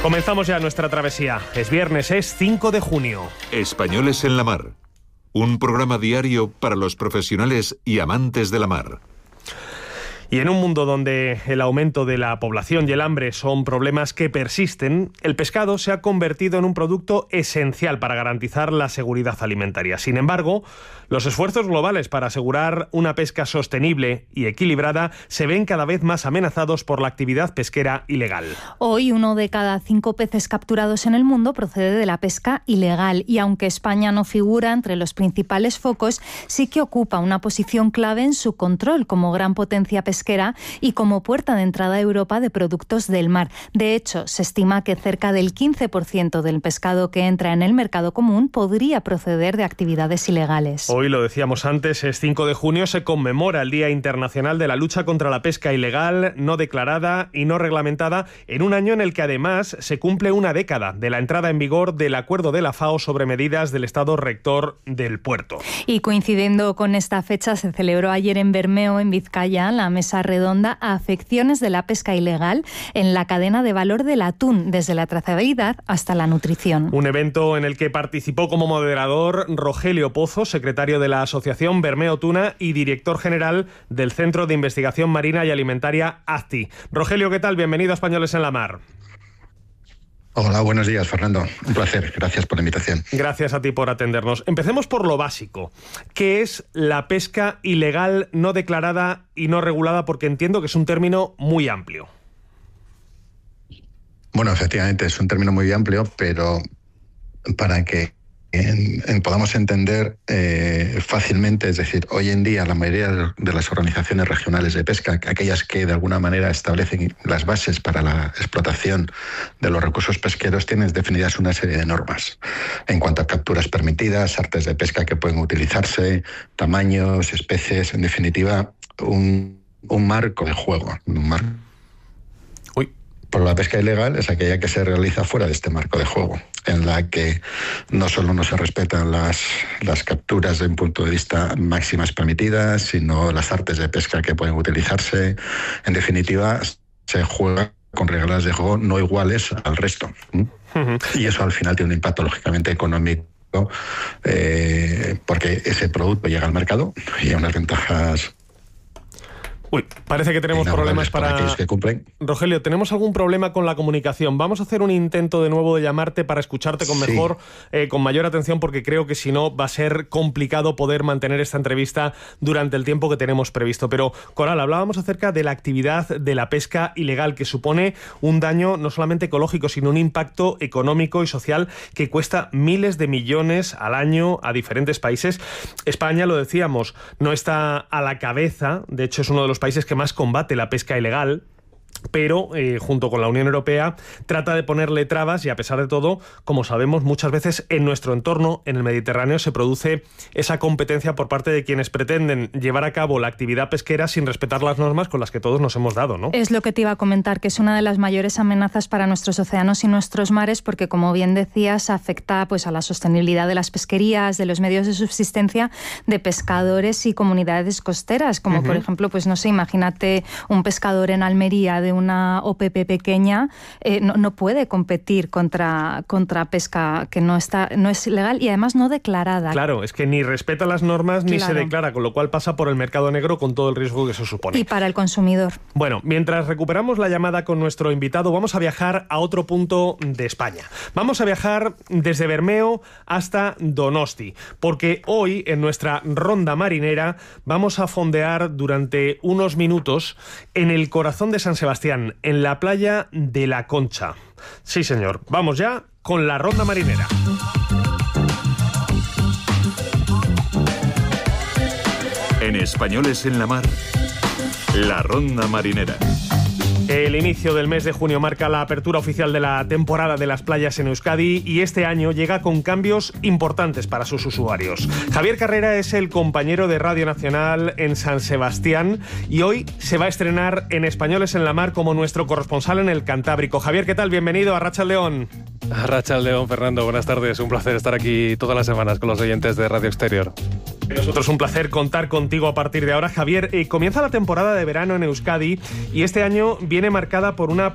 Comenzamos ya nuestra travesía. Es viernes, es 5 de junio. Españoles en la mar. Un programa diario para los profesionales y amantes de la mar. Y en un mundo donde el aumento de la población y el hambre son problemas que persisten, el pescado se ha convertido en un producto esencial para garantizar la seguridad alimentaria. Sin embargo, los esfuerzos globales para asegurar una pesca sostenible y equilibrada se ven cada vez más amenazados por la actividad pesquera ilegal. Hoy, 1 de cada 5 peces capturados en el mundo procede de la pesca ilegal y aunque España no figura entre los principales focos, sí que ocupa una posición clave en su control como gran potencia pesquera y como puerta de entrada a Europa de productos del mar. De hecho, se estima que cerca del 15% del pescado que entra en el mercado común podría proceder de actividades ilegales. Hoy, lo decíamos antes, es 5 de junio, se conmemora el Día Internacional de la Lucha contra la Pesca Ilegal, no declarada y no reglamentada, en un año en el que además se cumple una década de la entrada en vigor del acuerdo de la FAO sobre medidas del Estado rector del puerto. Y coincidiendo con esta fecha, se celebró ayer en Bermeo, en Vizcaya, la mesa redonda a afecciones de la pesca ilegal en la cadena de valor del atún, desde la trazabilidad hasta la nutrición. Un evento en el que participó como moderador Rogelio Pozo, secretario de la Asociación Bermeo Tuna y director general del Centro de Investigación Marina y Alimentaria ACTI. Rogelio, ¿qué tal? Bienvenido a Españoles en la Mar. Hola, buenos días, Fernando. Un placer. Gracias por la invitación. Gracias a ti por atendernos. Empecemos por lo básico. ¿Qué es la pesca ilegal no declarada y no regulada? Porque entiendo que es un término muy amplio. Bueno, efectivamente, es un término muy amplio, pero para que podamos entender fácilmente, es decir, hoy en día la mayoría de las organizaciones regionales de pesca, aquellas que de alguna manera establecen las bases para la explotación de los recursos pesqueros, tienen definidas una serie de normas en cuanto a capturas permitidas, artes de pesca que pueden utilizarse, tamaños, especies, en definitiva, un marco de juego, Pero la pesca ilegal es aquella que se realiza fuera de este marco de juego, en la que no solo no se respetan las capturas desde un punto de vista máximas permitidas, sino las artes de pesca que pueden utilizarse. En definitiva, se juega con reglas de juego no iguales al resto. Y eso al final tiene un impacto lógicamente económico, porque ese producto llega al mercado y a unas ventajas. Parece que tenemos problemas para aquellos que cumplen. Rogelio, tenemos algún problema con la comunicación. Vamos a hacer un intento de nuevo de llamarte para escucharte con mayor atención, porque creo que si no va a ser complicado poder mantener esta entrevista durante el tiempo que tenemos previsto. Pero, Coral, hablábamos acerca de la actividad de la pesca ilegal, que supone un daño no solamente ecológico, sino un impacto económico y social que cuesta miles de millones al año a diferentes países. España, lo decíamos, no está a la cabeza, de hecho es uno de los países que más combate la pesca ilegal, pero junto con la Unión Europea trata de ponerle trabas y, a pesar de todo, como sabemos, muchas veces en nuestro entorno, en el Mediterráneo, se produce esa competencia por parte de quienes pretenden llevar a cabo la actividad pesquera sin respetar las normas con las que todos nos hemos dado, ¿no? Es lo que te iba a comentar, que es una de las mayores amenazas para nuestros océanos y nuestros mares, porque, como bien decías, afecta pues a la sostenibilidad de las pesquerías, de los medios de subsistencia de pescadores y comunidades costeras, como por ejemplo, pues no sé, imagínate un pescador en Almería de una OPP pequeña, no puede competir contra pesca que no es legal y además no declarada. Claro, es que ni respeta las normas ni se declara, con lo cual pasa por el mercado negro con todo el riesgo que eso supone. Y para el consumidor. Bueno, mientras recuperamos la llamada con nuestro invitado, vamos a viajar a otro punto de España. Vamos a viajar desde Bermeo hasta Donosti, porque hoy en nuestra ronda marinera vamos a fondear durante unos minutos en el corazón de San Sebastián, en la playa de La Concha. Sí, señor. Vamos ya con la ronda marinera. En Españoles en la Mar, la ronda marinera. El inicio del mes de junio marca la apertura oficial de la temporada de las playas en Euskadi y este año llega con cambios importantes para sus usuarios. Javier Carrera es el compañero de Radio Nacional en San Sebastián y hoy se va a estrenar en Españoles en la Mar como nuestro corresponsal en el Cantábrico. Javier, ¿qué tal? Bienvenido a Arratsaldeon. Arratsaldeon, Fernando. Buenas tardes. Un placer estar aquí todas las semanas con los oyentes de Radio Exterior. Nosotros un placer contar contigo a partir de ahora. Javier, comienza la temporada de verano en Euskadi y este año viene marcada por una